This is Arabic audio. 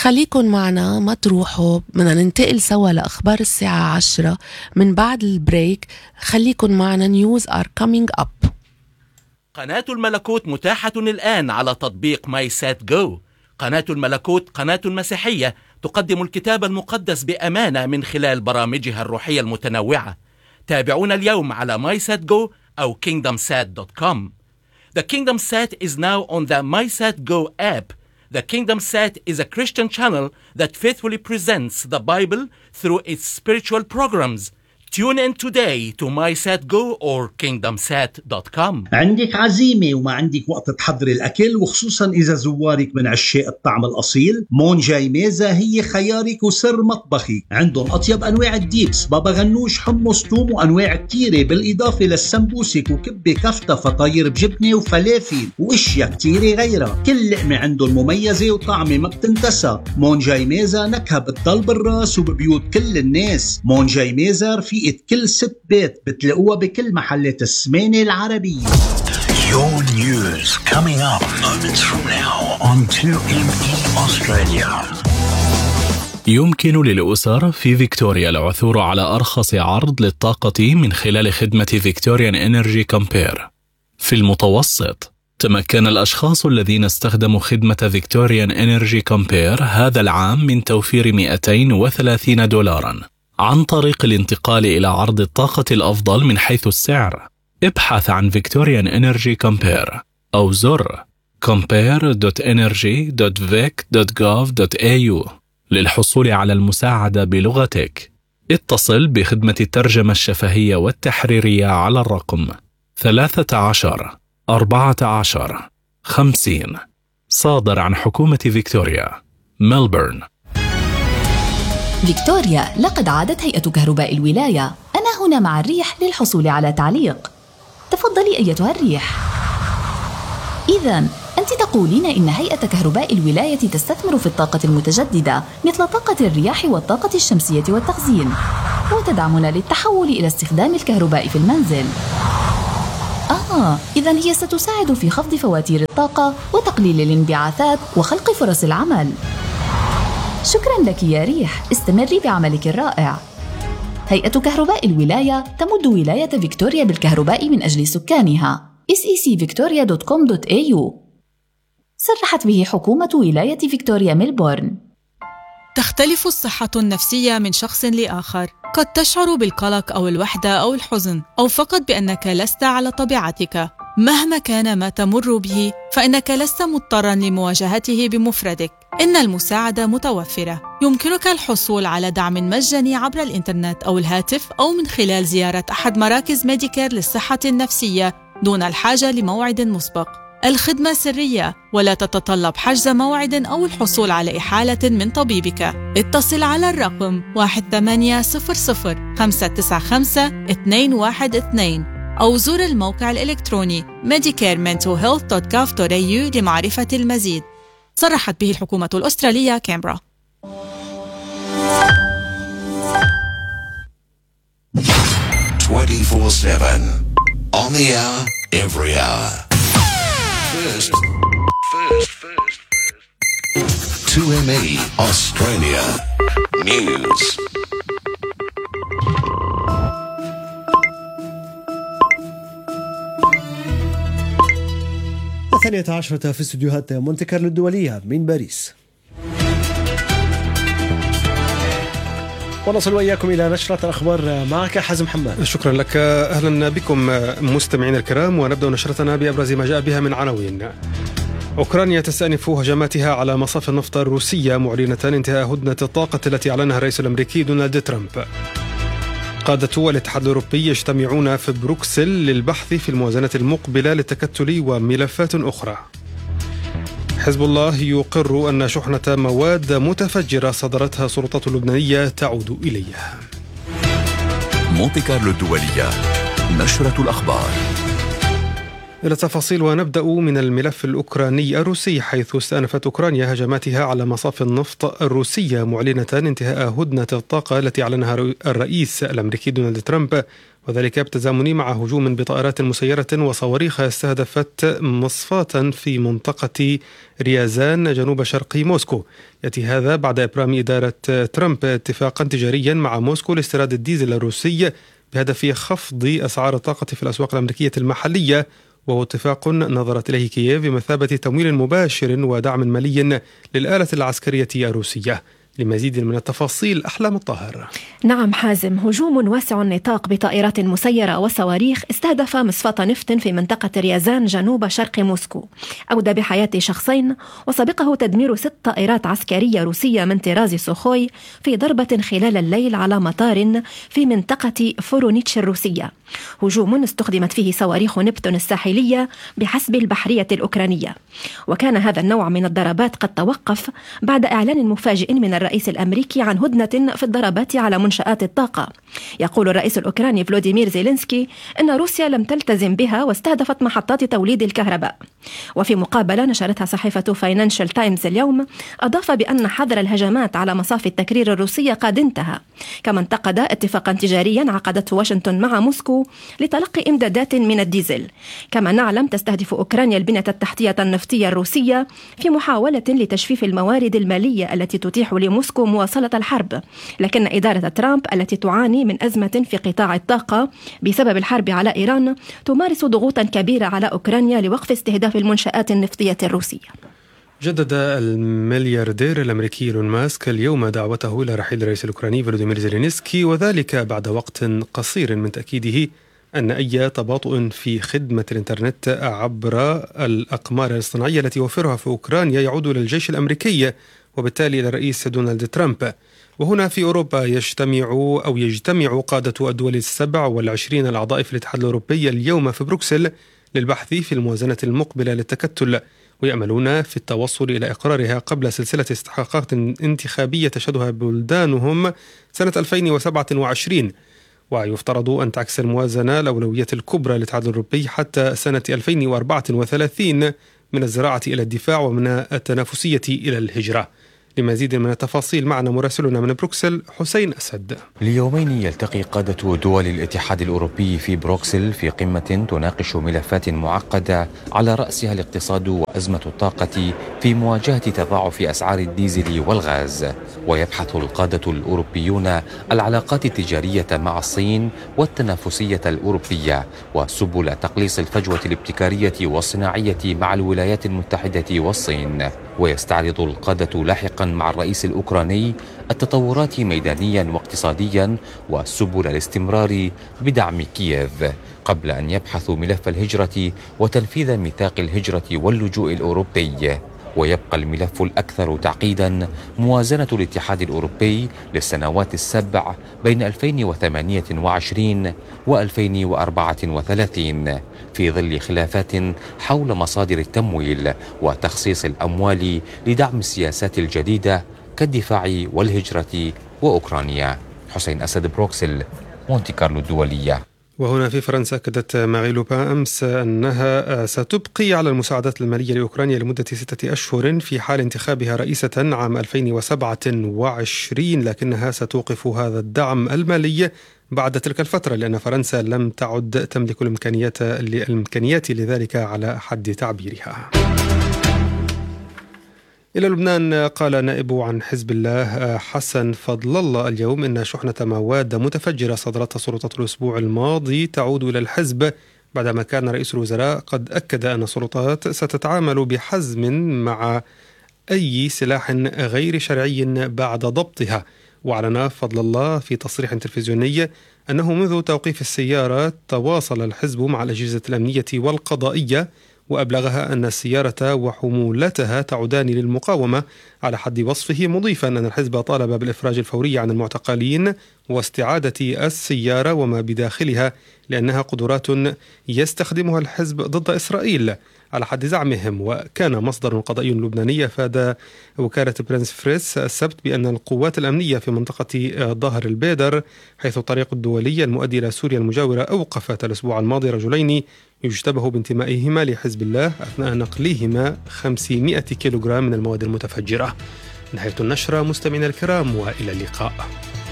خليكن معنا، ما تروحوا، بدنا ننتقل سوا لأخبار الساعة 10 من بعد البريك. خليكن معنا. News are coming up. قناة الملكوت متاحة الآن على تطبيق ماي سات جو. قناة الملكوت قناة مسيحية تقدم الكتاب المقدس بأمانة من خلال برامجها الروحية المتنوعة. تابعونا اليوم على MySatGo أو KingdomSat.com. The KingdomSat is now on the MySatGo app. The KingdomSat is a Christian channel that faithfully presents the Bible through its spiritual programs. Tune in today to MySatGo or KingdomSat.com. عندك عزيمة وما عندك وقت تحضري الأكل، وخصوصا إذا زوارك من عشاق الطعم الأصيل، مونجاي ميزة هي خيارك وسر مطبخك. عندهم أطيب أنواع الديبس، بابا غنوش، حمص، توم، وأنواع كتيرة، بالإضافة للسمبوسك وكبة كفتة، فطاير بجبنة وفلافل وإشياء كتيرة غيرها. كل لقمة عندهم مميزة وطعمة ما بتنتسى. مونجاي ميزة نكهة بتضل بالراس وببيوت كل الناس. مونجاي ميزة رفيقة كل ست بيت، بتلاقوها بكل محلات السمانة العربية. Your news coming up moments from now on 2ME Australia. يمكن للأسر في فيكتوريا العثور على أرخص عرض للطاقة من خلال خدمة فيكتوريان إنرجي كومبير. في المتوسط، تمكن الأشخاص الذين استخدموا خدمة فيكتوريان إنرجي كومبير هذا العام من توفير $230 عن طريق الانتقال إلى عرض الطاقة الأفضل من حيث السعر. ابحث عن فيكتوريان إنرجي كومبير أو زر compare.energy.vic.gov.au للحصول على المساعدة بلغتك. اتصل بخدمة الترجمة الشفهية والتحريرية على الرقم 13 14 50. صادر عن حكومة فيكتوريا، ملبورن. فيكتوريا، لقد عادت هيئة كهرباء الولاية. أنا هنا مع الريح للحصول على تعليق. تفضلي أيتها الريح. إذن أنت تقولين إن هيئة كهرباء الولاية تستثمر في الطاقة المتجددة مثل طاقة الرياح والطاقة الشمسية والتخزين، وتدعمنا للتحول إلى استخدام الكهرباء في المنزل. إذن هي ستساعد في خفض فواتير الطاقة وتقليل الانبعاثات وخلق فرص العمل. شكراً لك يا ريح، استمري بعملك الرائع. هيئة كهرباء الولاية تمد ولاية فيكتوريا بالكهرباء من أجل سكانها. secvictoria.com.au. صرحت به حكومة ولاية فيكتوريا ميلبورن. تختلف الصحة النفسية من شخص لآخر. قد تشعر بالقلق أو الوحدة أو الحزن، أو فقط بأنك لست على طبيعتك. مهما كان ما تمر به، فإنك لست مضطراً لمواجهته بمفردك. إن المساعدة متوفرة. يمكنك الحصول على دعم مجاني عبر الإنترنت أو الهاتف، أو من خلال زيارة أحد مراكز ميديكير للصحة النفسية دون الحاجة لموعد مسبق. الخدمة سرية ولا تتطلب حجز موعد أو الحصول على إحالة من طبيبك. اتصل على الرقم 1800-595-212 أو زور الموقع الإلكتروني medicarementalhealth.gov.au لمعرفة المزيد. صرحت به الحكومة الأسترالية، كامبرا. 24/7 on the hour, every hour. First. 2ME Australia News. الثانية عشرة في استديوهات مونتي كارلو الدولية من باريس. ونصل وإياكم إلى نشرة الأخبار. معك حازم حماد. شكرا لك. أهلا بكم مستمعين الكرام، ونبدأ نشرتنا بأبرز ما جاء بها من عناوين. أوكرانيا تستأنف هجماتها على مصافي النفط الروسية، معلنة انتهاء هدنة الطاقة التي أعلنها الرئيس الأمريكي دونالد ترامب. قادة والاتحاد الأوروبي يجتمعون في بروكسل للبحث في الموازنة المقبلة للتكتل وملفات أخرى. حزب الله يقر أن شحنة مواد متفجرة صدرتها السلطات اللبنانية تعود إليه. مونتي كارلو الدولية، نشرة الأخبار. إلى تفاصيل ونبدأ من الملف الأوكراني الروسي، حيث استأنفت أوكرانيا هجماتها على مصافي النفط الروسية معلنة انتهاء هدنة الطاقة التي أعلنها الرئيس الأمريكي دونالد ترامب، وذلك بالتزامن مع هجوم بطائرات مسيرة وصواريخ استهدفت مصفاة في منطقة ريازان جنوب شرق موسكو. يأتي هذا بعد إبرام إدارة ترامب اتفاقا تجاريا مع موسكو لاستيراد الديزل الروسي بهدف خفض أسعار الطاقة في الأسواق الأمريكية المحلية، وهو اتفاق نظرت إليه كييف بمثابة تمويل مباشر ودعم مالي للآلة العسكرية الروسية. لمزيد من التفاصيل أحلام الطاهر. نعم حازم، هجوم واسع النطاق بطائرات مسيرة وصواريخ استهدف مصفاة نفط في منطقة ريازان جنوب شرق موسكو، أودى بحياة شخصين وسبقه تدمير 6 طائرات عسكرية روسية من طراز سوخوي في ضربة خلال الليل على مطار في منطقة فورونيتش الروسية. هجوم استخدمت فيه صواريخ نبتون الساحلية بحسب البحرية الأوكرانية، وكان هذا النوع من الضربات قد توقف بعد إعلان مفاجئ من الرئيس الأمريكي عن هدنة في الضربات على منشآت الطاقة. يقول الرئيس الأوكراني فلوديمير زيلينسكي أن روسيا لم تلتزم بها واستهدفت محطات توليد الكهرباء. وفي مقابلة نشرتها صحيفة فاينانشال تايمز اليوم، أضاف بأن حظر الهجمات على مصافي التكرير الروسية قد انتهى، كما انتقد اتفاقا تجاريا عقدته واشنطن مع موسكو لتلقي إمدادات من الديزل. كما نعلم تستهدف أوكرانيا البنية التحتية النفطية الروسية في محاولة لتجفيف الموارد المالية التي تتيح لموسكو مواصلة الحرب، لكن إدارة ترامب التي تعاني من أزمة في قطاع الطاقة بسبب الحرب على إيران تمارس ضغوطا كبيرة على أوكرانيا لوقف استهداف المنشآت النفطية الروسية. جدد الملياردير الأمريكي إيلون ماسك اليوم دعوته إلى رحيل الرئيس الأوكراني فلوديمير زيلينسكي، وذلك بعد وقت قصير من تأكيده أن أي تباطؤ في خدمة الإنترنت عبر الأقمار الاصطناعية التي يوفرها في أوكرانيا يعود إلى الجيش الأمريكي وبالتالي إلى الرئيس دونالد ترامب. وهنا في أوروبا يجتمع قادة الدول 27 الأعضاء في الاتحاد الأوروبي اليوم في بروكسل للبحث في الموازنة المقبلة للتكتل، ويأملون في التوصل إلى إقرارها قبل سلسلة استحقاقات انتخابية تشهدها بلدانهم سنة 2027. ويفترض أن تعكس الموازنة الأولويات الكبرى للاتحاد الأوروبي حتى سنة 2034 من الزراعة إلى الدفاع ومن التنافسية إلى الهجرة. لمزيد من التفاصيل معنا مراسلنا من بروكسل حسين أسد. ليومين يلتقي قادة دول الاتحاد الأوروبي في بروكسل في قمة تناقش ملفات معقدة على رأسها الاقتصاد وأزمة الطاقة في مواجهة تضاعف أسعار الديزل والغاز. ويبحث القادة الأوروبيون العلاقات التجارية مع الصين والتنافسية الأوروبية وسبل تقليص الفجوة الابتكارية والصناعية مع الولايات المتحدة والصين. ويستعرض القادة لاحقا مع الرئيس الأوكراني التطورات ميدانيا واقتصاديا وسبل الاستمرار بدعم كييف، قبل أن يبحثوا ملف الهجرة وتنفيذ ميثاق الهجرة واللجوء الأوروبي. ويبقى الملف الأكثر تعقيدا موازنة الاتحاد الأوروبي للسنوات السبع بين 2028 و2034 في ظل خلافات حول مصادر التمويل وتخصيص الأموال لدعم السياسات الجديدة كالدفاع والهجرة وأوكرانيا. حسين أسد، بروكسل، مونتي كارلو الدولية. وهنا في فرنسا أكدت مارين لو بان أمس أنها ستبقي على المساعدات المالية لأوكرانيا لمدة 6 أشهر في حال انتخابها رئيسة عام 2027، لكنها ستوقف هذا الدعم المالي بعد تلك الفترة لأن فرنسا لم تعد تملك الإمكانيات لذلك على حد تعبيرها. إلى لبنان، قال نائب عن حزب الله حسن فضل الله اليوم إن شحنة مواد متفجرة صدرتها السلطات الأسبوع الماضي تعود إلى الحزب، بعدما كان رئيس الوزراء قد أكد أن السلطات ستتعامل بحزم مع أي سلاح غير شرعي بعد ضبطها. وأعلن فضل الله في تصريح تلفزيوني أنه منذ توقيف السيارة تواصل الحزب مع الأجهزة الأمنية والقضائية، وأبلغها أن السيارة وحمولتها تعودان للمقاومة على حد وصفه، مضيفا أن الحزب طالب بالإفراج الفوري عن المعتقلين واستعادة السيارة وما بداخلها لأنها قدرات يستخدمها الحزب ضد إسرائيل على حد زعمهم. وكان مصدر قضائي لبناني أفاد وكالة برنس فريس السبت بأن القوات الأمنية في منطقة ظهر البيدر حيث الطريق الدولي المؤدي إلى سوريا المجاورة أوقفت الأسبوع الماضي رجلين يشتبه بانتمائهما لحزب الله أثناء نقلهما 500 كيلوغرام من المواد المتفجرة. نهاية النشرة مستمعينا الكرام، وإلى اللقاء.